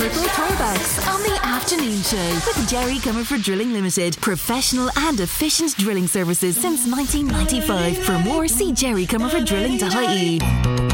Triple Throwbacks on the afternoon show with Jerry Comerford Drilling Limited. Professional and efficient drilling services since 1995. For more, see jerrycomerforddrilling.ie.